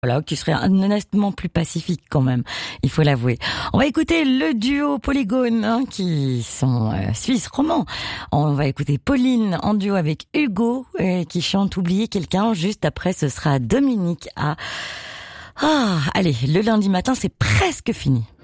Voilà, qui serait honnêtement plus pacifique quand même, il faut l'avouer. On va écouter le duo Polygone, qui sont suisses romands. On va écouter Pauline en duo avec Hugo, qui chante Oublier quelqu'un. Juste après, ce sera Dominique à... allez, le lundi matin, c'est presque fini.